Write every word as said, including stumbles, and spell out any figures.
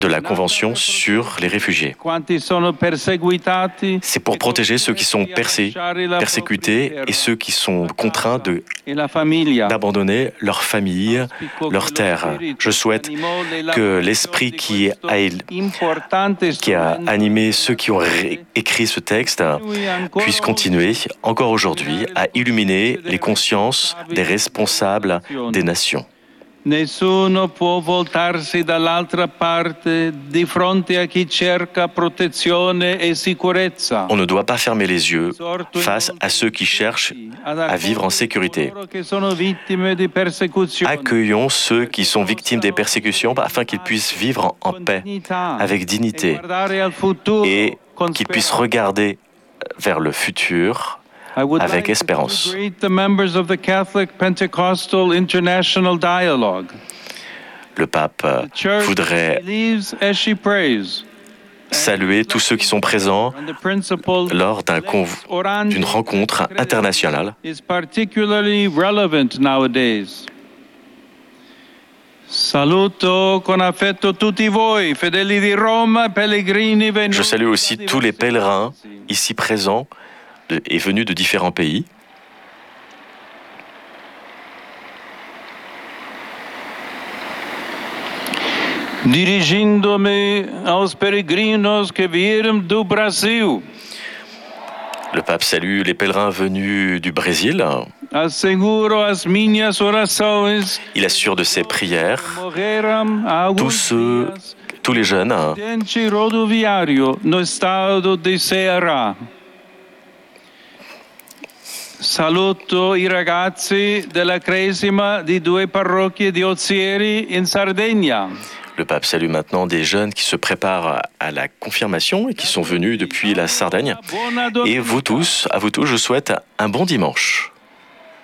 de la Convention sur les réfugiés. C'est pour protéger ceux qui sont persé- persécutés et ceux qui sont contraints de, d'abandonner leur famille, leur terre. Je souhaite que l'esprit qui a, qui a animé ceux qui ont ré- écrit ce texte puisse continuer, encore aujourd'hui, à illuminer les consciences des responsables des nations. Nessuno può voltarsi dall'altra parte di fronte a chi cerca protezione e sicurezza. On ne doit pas fermer les yeux face à ceux qui cherchent à vivre en sécurité. Accueillons ceux qui sont victimes des persécutions afin qu'ils puissent vivre en paix, avec dignité, et qu'ils puissent regarder vers le futur avec espérance. Le pape voudrait saluer tous ceux qui sont présents lors d'un conv... d'une rencontre internationale. Je salue aussi tous les pèlerins ici présents et venus de différents pays. Dirigindo-me aos peregrinos que vieram do Brasil. Le pape salue les pèlerins venus du Brésil. Asseguro as minhas orações. Il assure de ses prières tous ceux, tous les jeunes rodoviário no estado de Ceará. Saluto i ragazzi della Cresima di due parrocchie di Ozieri in Sardegna. Le pape salue maintenant des jeunes qui se préparent à la confirmation et qui sont venus depuis la Sardaigne. Et vous tous, à vous tous, je souhaite un bon dimanche.